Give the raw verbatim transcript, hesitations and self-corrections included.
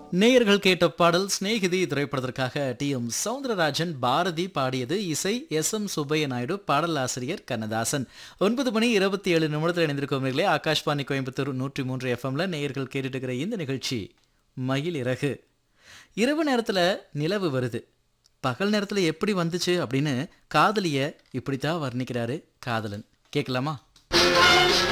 நேயர்கள் கேட்ட பாடல் சிநேகிதி திரைப்படத்திற்காக டி எம் சௌந்தரராஜன் பாரதி பாடியது. இசை எஸ் எம் சுப்பைய நாயுடு, பாடலாசிரியர் கண்ணதாசன். ஒன்பது மணி இருபத்தி ஏழு நிமிடத்தில் இணைந்திருக்கும் நேயர்களே, ஆகாஷ்வாணி கோயம்புத்தூர் நூற்றி மூன்று எஃப்எம்ல நேயர்கள் கேட்டுட்டு இருக்கிற இந்த நிகழ்ச்சி மயில் இறகு. இரவு நேரத்துல நிலவு வருது, பகல் நேரத்துல எப்படி வந்துச்சு அப்படின்னு காதலிய இப்படித்தான் வர்ணிக்கிறாரு காதலன். கேட்கலாமா?